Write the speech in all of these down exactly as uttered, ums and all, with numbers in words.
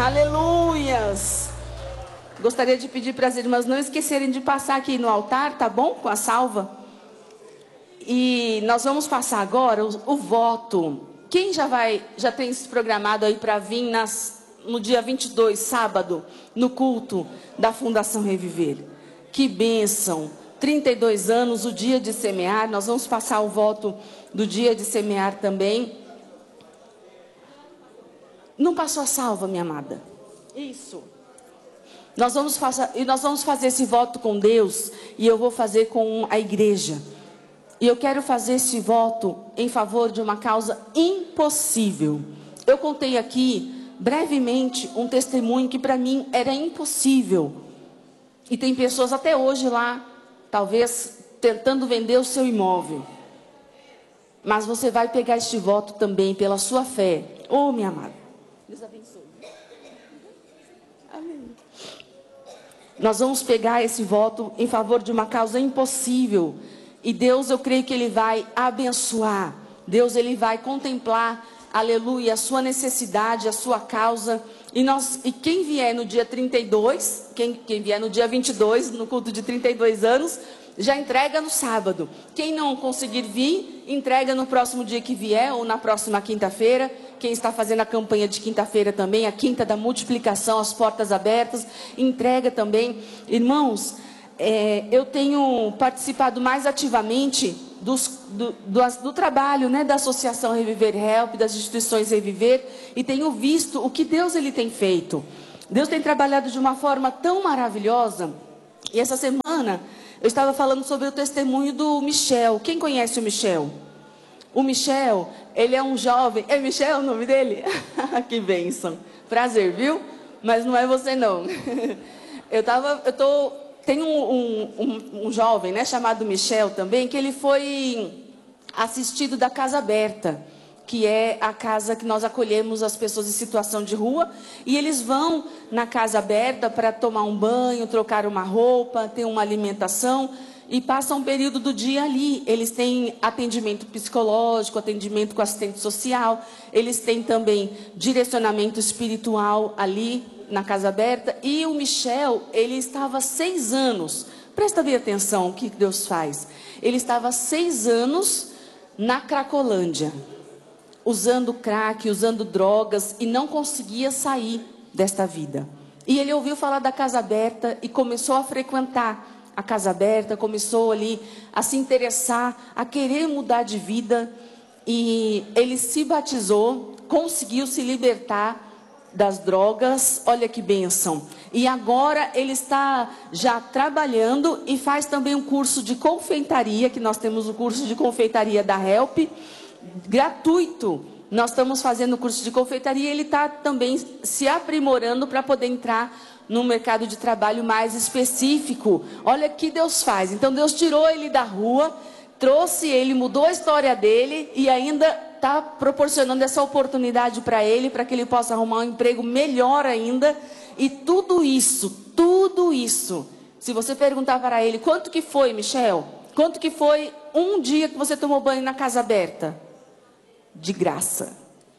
Aleluias. Gostaria de pedir para as irmãs não esquecerem de passar aqui no altar, tá bom? Com a salva. E nós vamos passar agora o, o voto. Quem já vai, já tem se programado aí para vir nas, no dia vinte e dois, sábado, no culto da Fundação Reviver? Que bênção! trinta e dois anos, o dia de semear. Nós vamos passar o voto do dia de semear também. Não passou a salva, minha amada? Isso. Nós vamos fazer, e nós vamos fazer esse voto com Deus, e eu vou fazer com a igreja. E eu quero fazer esse voto em favor de uma causa impossível. Eu contei aqui, brevemente, um testemunho que para mim era impossível. E tem pessoas até hoje lá, talvez tentando vender o seu imóvel. Mas você vai pegar este voto também pela sua fé. Oh, minha amada. Deus abençoe. Amém. Nós vamos pegar esse voto em favor de uma causa impossível. E Deus, eu creio que Ele vai abençoar. Deus, Ele vai contemplar, aleluia, a sua necessidade, a sua causa. E, nós, e quem vier no dia trinta e dois, quem, quem vier no dia vinte e dois, no culto de trinta e dois anos, já entrega no sábado. Quem não conseguir vir, entrega no próximo dia que vier, ou na próxima quinta-feira. Quem está fazendo a campanha de quinta-feira também, a quinta da multiplicação, as portas abertas, entrega também. Irmãos, é, eu tenho participado mais ativamente dos, do, do, do trabalho, né, da Associação Reviver Help, das instituições Reviver, e tenho visto o que Deus ele tem feito. Deus tem trabalhado de uma forma tão maravilhosa. E essa semana eu estava falando sobre o testemunho do Michel. Quem conhece o Michel? O Michel, ele é um jovem... É Michel o nome dele? Que bênção. Prazer, viu? Mas não é você, não. Eu tava... Eu tô... Tem um, um, um, um jovem, né, chamado Michel também, que ele foi assistido da Casa Aberta, que é a casa que nós acolhemos as pessoas em situação de rua, e eles vão na Casa Aberta para tomar um banho, trocar uma roupa, ter uma alimentação, e passam um período do dia ali. Eles têm atendimento psicológico, atendimento com assistente social, eles têm também direcionamento espiritual ali na Casa Aberta. E o Michel, ele estava seis anos, presta bem atenção o que Deus faz, ele estava seis anos na Cracolândia, usando crack, usando drogas, e não conseguia sair desta vida. E ele ouviu falar da Casa Aberta e começou a frequentar a Casa Aberta, começou ali a se interessar, a querer mudar de vida, e ele se batizou, conseguiu se libertar das drogas. Olha que bênção. E agora ele está já trabalhando e faz também um curso de confeitaria, que nós temos o curso de confeitaria da Help, gratuito. Nós estamos fazendo o curso de confeitaria, e ele está também se aprimorando para poder entrar num mercado de trabalho mais específico. Olha que Deus faz. Então Deus tirou ele da rua, trouxe ele, mudou a história dele, e ainda está proporcionando essa oportunidade para ele, para que ele possa arrumar um emprego melhor ainda. E tudo isso, tudo isso, se você perguntar para ele, quanto que foi, Michel? Quanto que foi um dia que você tomou banho na Casa Aberta? De graça.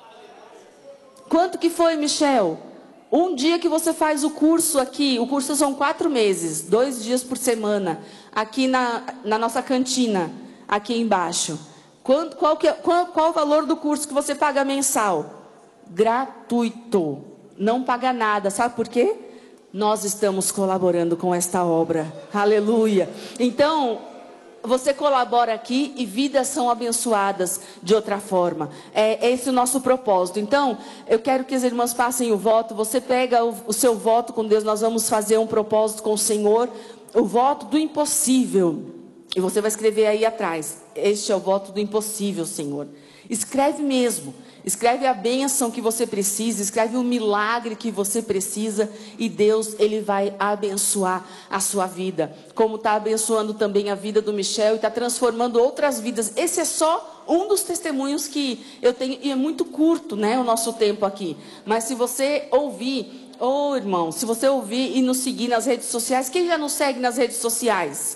Quanto que foi, Michel? Um dia que você faz o curso aqui, o curso são quatro meses, dois dias por semana, aqui na, na nossa cantina, aqui embaixo. Quanto, qual, que, qual, qual o valor do curso que você paga mensal? Gratuito. Não paga nada. Sabe por quê? Nós estamos colaborando com esta obra. Aleluia. Então, você colabora aqui e vidas são abençoadas de outra forma. É, é esse o nosso propósito. Então, eu quero que as irmãs passem o voto. Você pega o, o seu voto com Deus. Nós vamos fazer um propósito com o Senhor. O voto do impossível. E você vai escrever aí atrás. Este é o voto do impossível, Senhor. Escreve mesmo. Escreve a bênção que você precisa, escreve o milagre que você precisa, e Deus, ele vai abençoar a sua vida, como está abençoando também a vida do Michel, e está transformando outras vidas. Esse é só um dos testemunhos que eu tenho, e é muito curto, né, o nosso tempo aqui, mas se você ouvir, ô oh, irmão, se você ouvir e nos seguir nas redes sociais, quem já nos segue nas redes sociais?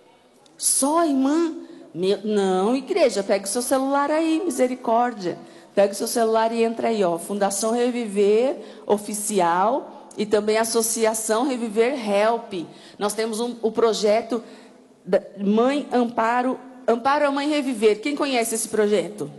Só, irmã? Meu, não, igreja, pega o seu celular aí, misericórdia. Pega o seu celular e entra aí, ó. Fundação Reviver Oficial e também Associação Reviver Help. Nós temos um, o projeto da Mãe Amparo, Amparo a Mãe Reviver. Quem conhece esse projeto?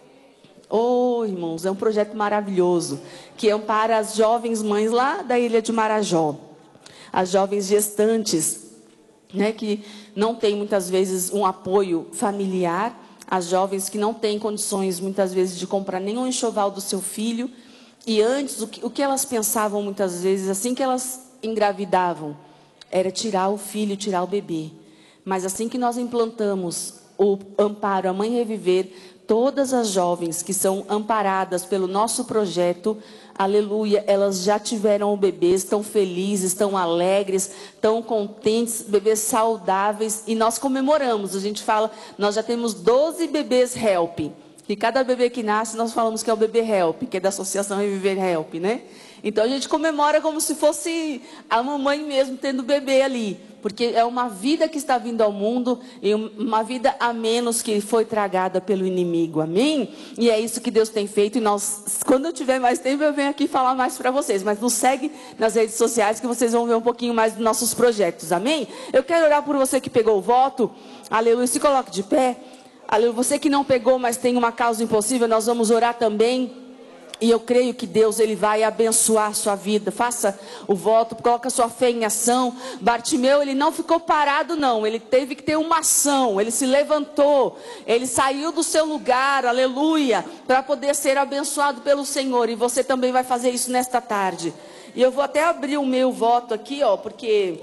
Oh, irmãos, é um projeto maravilhoso que ampara as jovens mães lá da ilha de Marajó. As jovens gestantes, né, que não têm muitas vezes um apoio familiar. As jovens que não têm condições, muitas vezes, de comprar nenhum enxoval do seu filho. E antes, o que, o que elas pensavam, muitas vezes, assim que elas engravidavam, era tirar o filho, tirar o bebê. Mas assim que nós implantamos o Amparo a Mãe Reviver, todas as jovens que são amparadas pelo nosso projeto, aleluia, elas já tiveram o bebê, estão felizes, estão alegres, estão contentes, bebês saudáveis, e nós comemoramos. A gente fala, nós já temos doze bebês Help, e cada bebê que nasce nós falamos que é o bebê Help, que é da Associação Reviver Help, né? Então a gente comemora como se fosse a mamãe mesmo tendo o bebê ali, porque é uma vida que está vindo ao mundo, e uma vida a menos que foi tragada pelo inimigo, amém? E é isso que Deus tem feito, e nós, quando eu tiver mais tempo, eu venho aqui falar mais para vocês, mas nos segue nas redes sociais, que vocês vão ver um pouquinho mais dos nossos projetos, amém? Eu quero orar por você que pegou o voto, aleluia, se coloque de pé, aleluia, você que não pegou, mas tem uma causa impossível, nós vamos orar também. E eu creio que Deus, Ele vai abençoar a sua vida. Faça o voto, coloque a sua fé em ação. Bartimeu, ele não ficou parado não, ele teve que ter uma ação. Ele se levantou, ele saiu do seu lugar, aleluia, para poder ser abençoado pelo Senhor. E você também vai fazer isso nesta tarde. E eu vou até abrir o meu voto aqui, ó, porque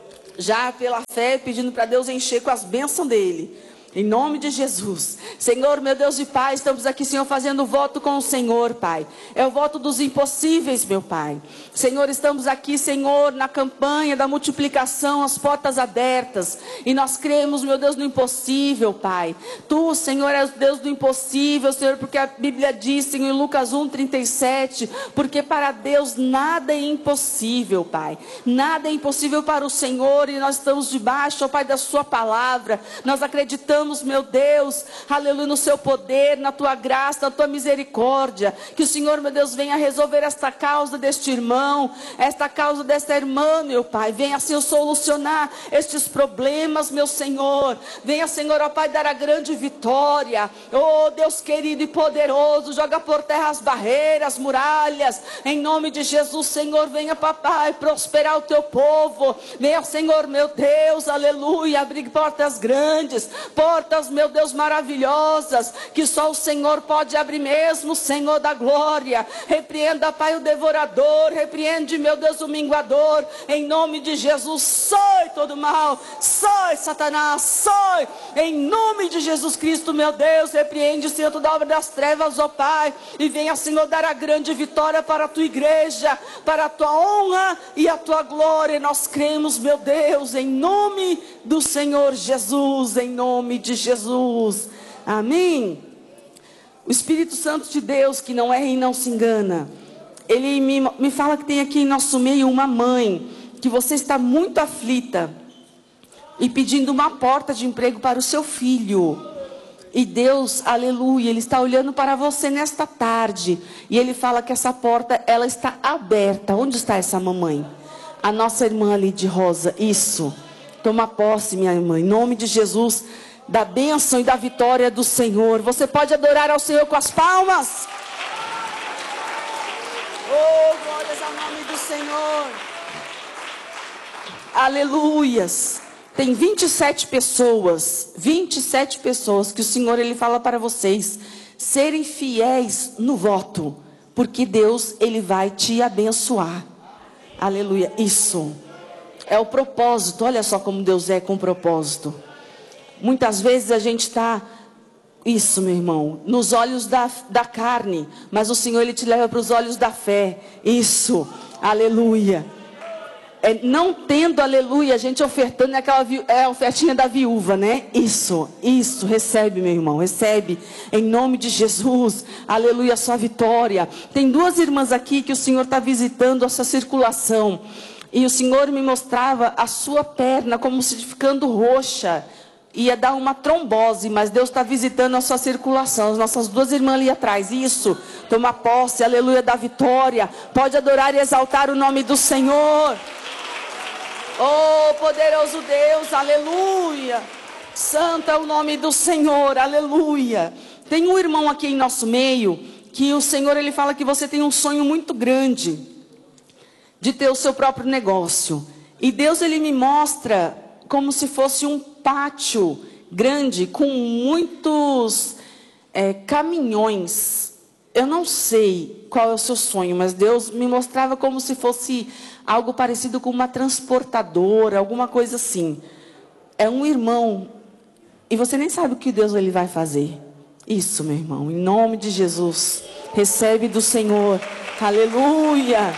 já pela fé, pedindo para Deus encher com as bênçãos dEle. Em nome de Jesus, Senhor, meu Deus e Pai, estamos aqui, Senhor, fazendo voto com o Senhor, Pai. É o voto dos impossíveis, meu Pai. Senhor, estamos aqui, Senhor, na campanha da multiplicação, as portas abertas. E nós cremos, meu Deus, no impossível, Pai. Tu, Senhor, és o Deus do impossível, Senhor, porque a Bíblia diz, Senhor, em Lucas um, trinta e sete, porque para Deus nada é impossível, Pai. Nada é impossível para o Senhor, e nós estamos debaixo, ó Pai, da sua palavra. Nós acreditamos, meu Deus, aleluia, no seu poder, na tua graça, na tua misericórdia, que o Senhor, meu Deus, venha resolver esta causa deste irmão, esta causa desta irmã, meu Pai, venha, Senhor, solucionar estes problemas, meu Senhor, venha, Senhor, ó Pai, dar a grande vitória, oh Deus querido e poderoso, joga por terra as barreiras, muralhas, em nome de Jesus, Senhor, venha, papai, prosperar o teu povo, venha, Senhor, meu Deus, aleluia, abrir portas grandes, portas, meu Deus, maravilhosas, que só o Senhor pode abrir mesmo, Senhor da glória. Repreenda, Pai, o devorador, repreende, meu Deus, o minguador, em nome de Jesus. Sai todo mal, sai Satanás, sai, em nome de Jesus Cristo, meu Deus, repreende, Senhor, toda obra das trevas, ó Pai, e venha, Senhor, dar a grande vitória para a tua igreja, para a tua honra e a tua glória. E nós cremos, meu Deus, em nome do Senhor Jesus, em nome de Jesus, amém. O Espírito Santo de Deus, que não erra e não se engana, ele me, me fala que tem aqui em nosso meio uma mãe, que você está muito aflita e pedindo uma porta de emprego para o seu filho. E Deus, aleluia, Ele está olhando para você nesta tarde, e Ele fala que essa porta, ela está aberta. Onde está essa mamãe? A nossa irmã ali de rosa, isso. Toma posse, minha irmã, em nome de Jesus, da bênção e da vitória do Senhor. Você pode adorar ao Senhor com as palmas? Oh, glórias ao nome do Senhor. Aleluias. Tem vinte e sete pessoas, vinte e sete pessoas que o Senhor, Ele fala para vocês serem fiéis no voto, porque Deus, Ele vai te abençoar. Aleluia, isso é o propósito. Olha só como Deus é com propósito. Muitas vezes a gente está, isso, meu irmão, nos olhos da, da carne, mas o Senhor, Ele te leva para os olhos da fé. Isso, aleluia. É, não tendo, aleluia, a gente ofertando, é aquela é a ofertinha da viúva, né? Isso, isso, recebe, meu irmão, recebe, em nome de Jesus, aleluia, a sua vitória. Tem duas irmãs aqui que o Senhor está visitando essa circulação, e o Senhor me mostrava a sua perna como se ficando roxa, ia dar uma trombose, mas Deus está visitando a sua circulação. As nossas duas irmãs ali atrás, isso, toma posse, aleluia, da vitória. Pode adorar e exaltar o nome do Senhor. Oh, poderoso Deus, aleluia. Santo é o nome do Senhor, aleluia. Tem um irmão aqui em nosso meio, que o Senhor, ele fala que você tem um sonho muito grande, de ter o seu próprio negócio. E Deus, ele me mostra como se fosse um pátio grande, com muitos é, caminhões. Eu não sei qual é o seu sonho, mas Deus me mostrava como se fosse algo parecido com uma transportadora, alguma coisa assim. É um irmão, e você nem sabe o que Deus ele vai fazer. Isso, meu irmão, em nome de Jesus, recebe do Senhor, aleluia.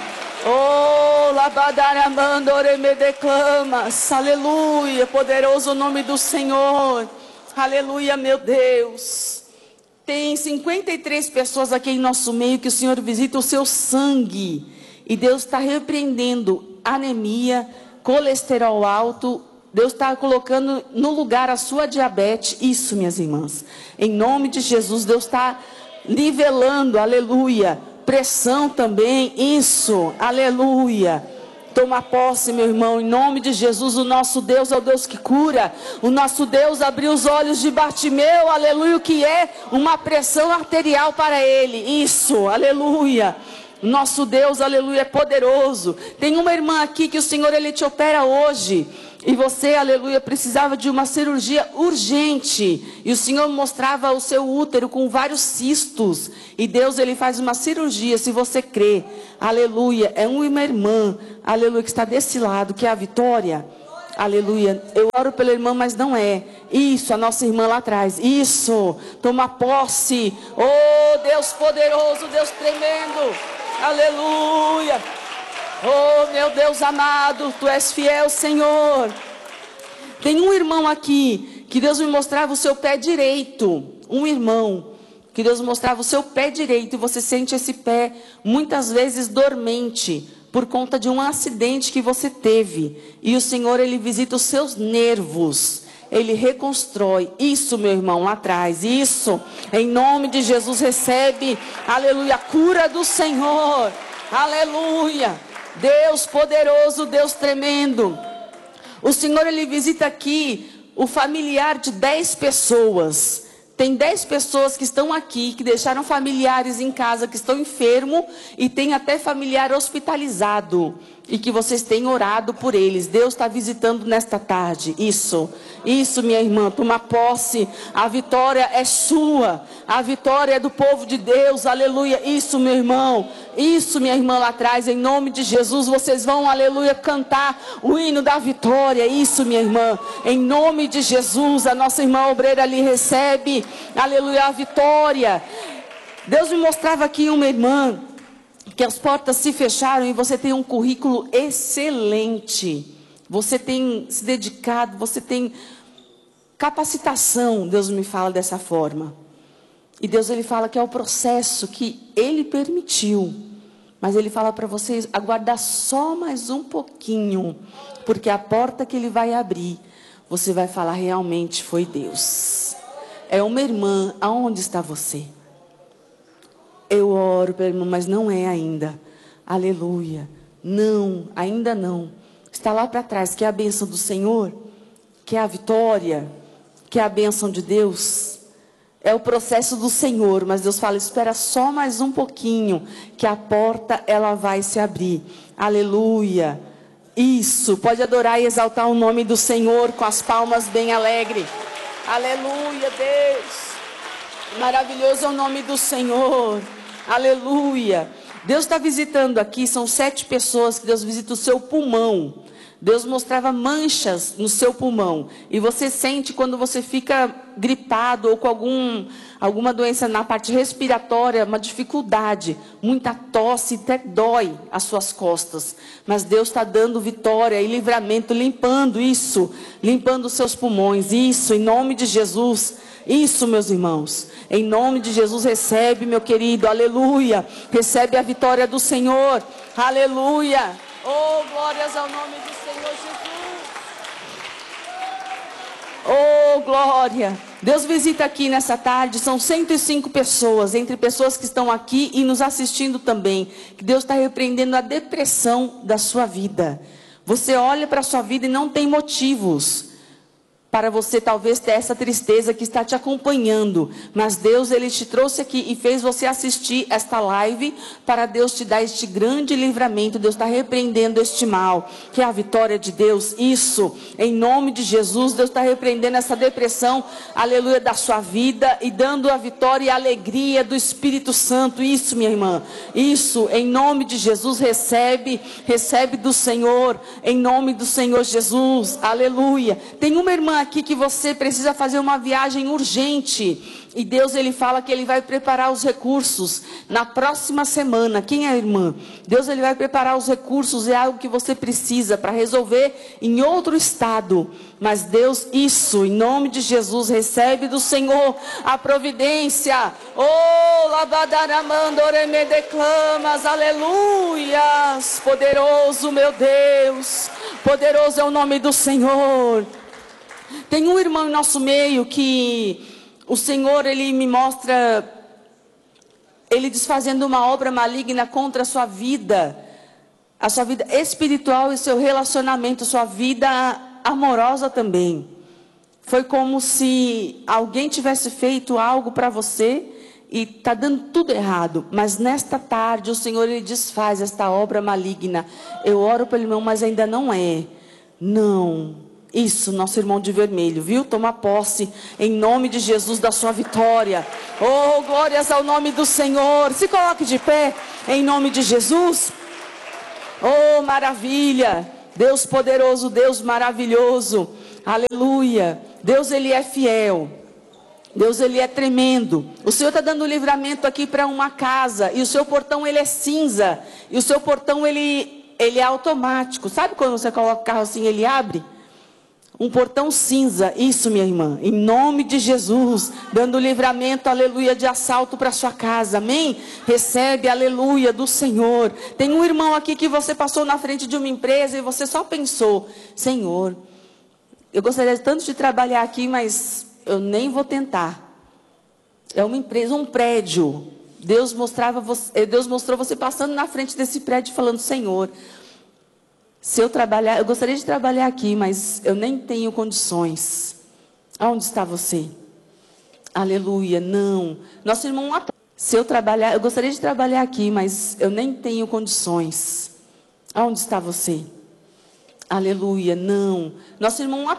Oh, labadaramandore me declamas, aleluia, poderoso o nome do Senhor, aleluia, meu Deus. Tem cinquenta e três pessoas aqui em nosso meio que o Senhor visita o seu sangue, e Deus está repreendendo anemia, colesterol alto. Deus está colocando no lugar a sua diabetes. Isso, minhas irmãs, em nome de Jesus, Deus está nivelando, aleluia. Pressão também, isso, aleluia. Toma posse, meu irmão, em nome de Jesus. O nosso Deus é o Deus que cura. O nosso Deus abriu os olhos de Bartimeu, aleluia, o que é uma pressão arterial para ele. Isso, aleluia. Nosso Deus, aleluia, é poderoso. Tem uma irmã aqui que o Senhor, ele te opera hoje. E você, aleluia, precisava de uma cirurgia urgente. E o Senhor mostrava o seu útero com vários cistos. E Deus, ele faz uma cirurgia, se você crê. Aleluia, é uma irmã, aleluia, que está desse lado, que é a Vitória. Aleluia, eu oro pela irmã, mas não é. Isso, a nossa irmã lá atrás. Isso, toma posse. Oh, Deus poderoso, Deus tremendo. Aleluia. Oh, meu Deus amado, Tu és fiel, Senhor. Tem um irmão aqui, que Deus me mostrava o seu pé direito. Um irmão, que Deus mostrava o seu pé direito. E você sente esse pé, muitas vezes, dormente, por conta de um acidente que você teve. E o Senhor, ele visita os seus nervos. Ele reconstrói. Isso, meu irmão, lá atrás. Isso, em nome de Jesus, recebe, aleluia, a cura do Senhor. Aleluia. Deus poderoso, Deus tremendo. O Senhor, ele visita aqui o familiar de dez pessoas. Tem dez pessoas que estão aqui, que deixaram familiares em casa, que estão enfermos, e tem até familiar hospitalizado, e que vocês têm orado por eles. Deus está visitando nesta tarde. Isso, isso, minha irmã, toma posse. A vitória é sua, a vitória é do povo de Deus, aleluia. Isso, meu irmão, isso, minha irmã lá atrás, em nome de Jesus, vocês vão, aleluia, cantar o hino da vitória. Isso, minha irmã, em nome de Jesus. A nossa irmã obreira ali recebe, aleluia, a vitória. Deus me mostrava aqui uma irmã, que as portas se fecharam, e você tem um currículo excelente. Você tem se dedicado, você tem capacitação. Deus me fala dessa forma. E Deus, ele fala que é o processo que Ele permitiu. Mas Ele fala para vocês aguardar só mais um pouquinho. Porque a porta que Ele vai abrir, você vai falar, realmente foi Deus. É uma irmã, aonde está você? Eu oro pela irmã, mas não é ainda. Aleluia. Não, ainda não. Está lá para trás, que é a bênção do Senhor, que é a vitória, que é a bênção de Deus. É o processo do Senhor, mas Deus fala, espera só mais um pouquinho, que a porta, ela vai se abrir. Aleluia. Isso, pode adorar e exaltar o nome do Senhor com as palmas bem alegres. Aleluia, Deus. Maravilhoso é o nome do Senhor. Aleluia. Deus está visitando aqui, são sete pessoas que Deus visita o seu pulmão. Deus mostrava manchas no seu pulmão. E você sente quando você fica gripado ou com algum, alguma doença na parte respiratória, uma dificuldade, muita tosse, até dói as suas costas. Mas Deus está dando vitória e livramento, limpando isso, limpando os seus pulmões. Isso, em nome de Jesus. Isso, meus irmãos, em nome de Jesus, recebe, meu querido, aleluia, recebe a vitória do Senhor, aleluia, oh, glórias ao nome do Senhor Jesus. Oh, glória. Deus visita aqui nessa tarde, são cento e cinco pessoas, entre pessoas que estão aqui e nos assistindo também, que Deus está repreendendo a depressão da sua vida. Você olha para a sua vida e não tem motivos para você talvez ter essa tristeza que está te acompanhando, mas Deus, Ele te trouxe aqui e fez você assistir esta live, para Deus te dar este grande livramento. Deus está repreendendo este mal, que é a vitória de Deus. Isso, em nome de Jesus, Deus está repreendendo essa depressão, aleluia, da sua vida, e dando a vitória e a alegria do Espírito Santo. Isso, minha irmã, isso, em nome de Jesus, recebe, recebe do Senhor, em nome do Senhor Jesus, aleluia. Tem uma irmã aqui que você precisa fazer uma viagem urgente, e Deus, Ele fala que Ele vai preparar os recursos na próxima semana. Quem é a irmã? Deus, Ele vai preparar os recursos, é algo que você precisa para resolver em outro estado, mas Deus, isso, em nome de Jesus, recebe do Senhor a providência. Oh, labadaramandore me declamas, aleluias, poderoso meu Deus, poderoso é o nome do Senhor. Tem um irmão em nosso meio que o Senhor, Ele me mostra, Ele desfazendo uma obra maligna contra a sua vida, a sua vida espiritual e seu relacionamento, sua vida amorosa também. Foi como se alguém tivesse feito algo para você e está dando tudo errado, mas nesta tarde o Senhor, Ele desfaz esta obra maligna. Eu oro pelo irmão, mas ainda não é, não. Isso, nosso irmão de vermelho, viu? Toma posse, em nome de Jesus, da sua vitória. Oh, glórias ao nome do Senhor. Se coloque de pé, em nome de Jesus. Oh, maravilha. Deus poderoso, Deus maravilhoso. Aleluia. Deus, Ele é fiel. Deus, Ele é tremendo. O Senhor está dando livramento aqui para uma casa, e o seu portão, ele é cinza, e o seu portão, ele, ele é automático. Sabe quando você coloca o carro assim, ele abre? Um portão cinza, isso, minha irmã, em nome de Jesus, dando livramento, aleluia, de assalto para sua casa, amém? Recebe, aleluia, do Senhor. Tem um irmão aqui que você passou na frente de uma empresa e você só pensou: Senhor, eu gostaria tanto de trabalhar aqui, mas eu nem vou tentar. É uma empresa, um prédio. Deus mostrava você, Deus mostrou você passando na frente desse prédio falando: Senhor, se eu trabalhar, eu gostaria de trabalhar aqui, mas eu nem tenho condições. Aonde está você? Aleluia, não. Nosso irmão, se eu trabalhar, eu gostaria de trabalhar aqui, mas eu nem tenho condições. Aonde está você? Aleluia, não. Nosso irmão